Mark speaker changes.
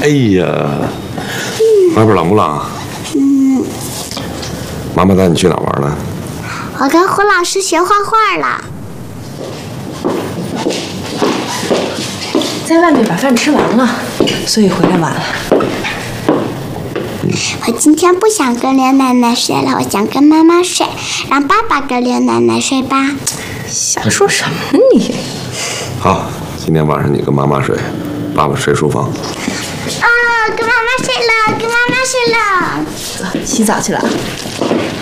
Speaker 1: 呀，外边冷不冷？妈妈带你去哪玩呢？
Speaker 2: 我跟胡老师学画画了。
Speaker 3: 在外面把饭吃完了，所以回来晚了。
Speaker 2: 我今天不想跟刘奶奶睡了，我想跟妈妈睡，让爸爸跟刘奶奶睡吧。
Speaker 3: 瞎说什么呢你？
Speaker 1: 好，今天晚上你跟妈妈睡，爸爸睡书房。
Speaker 2: 跟妈妈睡了，跟妈妈睡了。
Speaker 3: 走，洗澡去了。